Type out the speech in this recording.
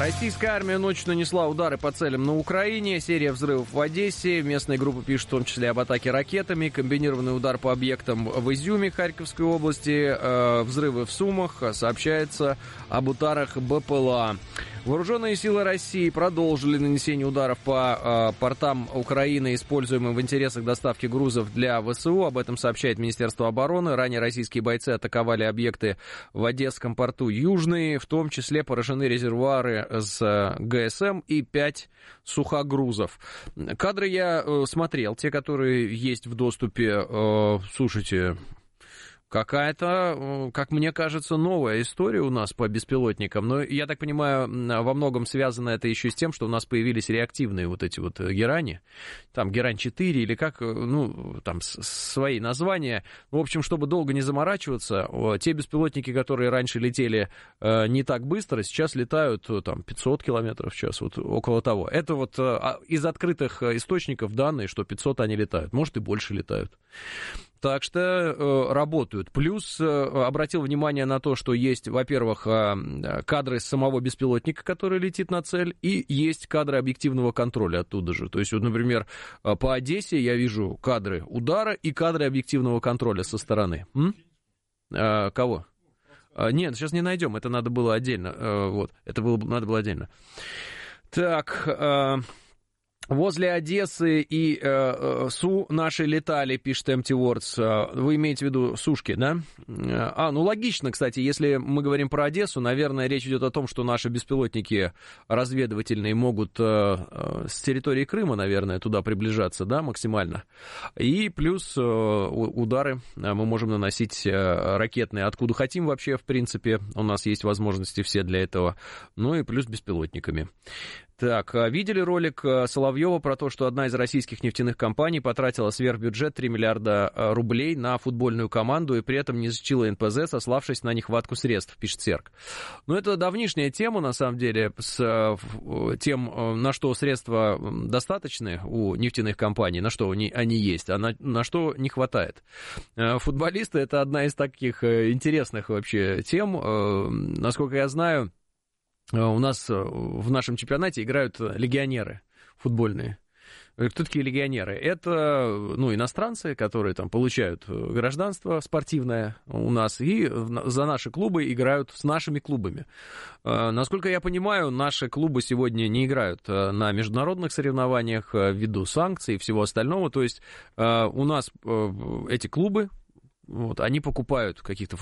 Российская армия ночью нанесла удары по целям на Украине. Серия взрывов в Одессе. Местные группы пишут в том числе об атаке ракетами. Комбинированный удар по объектам в Изюме Харьковской области. Взрывы в Сумах. Сообщается об ударах БПЛА. Вооруженные силы России продолжили нанесение ударов по портам Украины, используемым в интересах доставки грузов для ВСУ. Об этом сообщает Министерство обороны. Ранее российские бойцы атаковали объекты в Одесском порту Южный. В том числе поражены резервуары с ГСМ и 5 сухогрузов. Кадры я смотрел, те, которые есть в доступе. Слушайте, какая-то, как мне кажется, новая история у нас по беспилотникам. Но, я так понимаю, во многом связано это еще с тем, что у нас появились реактивные вот эти вот Герани. Там Герань-4 или как, ну, там свои названия. В общем, чтобы долго не заморачиваться, те беспилотники, которые раньше летели не так быстро, сейчас летают там 500 километров в час, вот около того. Это вот из открытых источников данные, что 500 они летают. Может, и больше летают. Так что работают. Плюс обратил внимание на то, что есть, во-первых, кадры самого беспилотника, который летит на цель, и есть кадры объективного контроля оттуда же. То есть, вот, например, по Одессе я вижу кадры удара и кадры объективного контроля со стороны. Кого? Нет, сейчас не найдем, это надо было отдельно. Вот, надо было отдельно. Так... Возле Одессы и Су наши летали, пишет Empty Words. Вы имеете в виду сушки, да? Ну логично, кстати, если мы говорим про Одессу, наверное, речь идет о том, что наши беспилотники разведывательные могут с территории Крыма, наверное, туда приближаться, да, максимально. И плюс удары мы можем наносить ракетные, откуда хотим вообще, в принципе, у нас есть возможности все для этого. Ну и плюс беспилотниками. Так, видели ролик Соловьева про то, что одна из российских нефтяных компаний потратила сверхбюджет 3 миллиарда рублей на футбольную команду и при этом не защитила НПЗ, сославшись на нехватку средств, пишет Серк. Но это давнишняя тема, на самом деле, с тем, на что средства достаточны у нефтяных компаний, на что они есть, а на что не хватает. Футболисты — это одна из таких интересных вообще тем. Насколько я знаю, у нас в нашем чемпионате играют легионеры футбольные. Кто такие легионеры? Это, иностранцы, которые там получают гражданство спортивное у нас и за наши клубы играют с нашими клубами. Насколько я понимаю, наши клубы сегодня не играют на международных соревнованиях ввиду санкций и всего остального. То есть у нас эти клубы, они покупают каких-то